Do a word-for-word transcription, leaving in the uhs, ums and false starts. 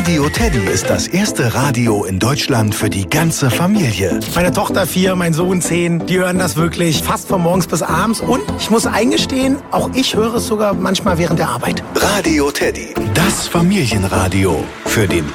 Radio Teddy ist das erste Radio in Deutschland für die ganze Familie. Meine Tochter vier, mein Sohn zehn, die hören das wirklich fast von morgens bis abends. Und ich muss eingestehen, auch ich höre es sogar manchmal während der Arbeit. Radio Teddy, das Familienradio für den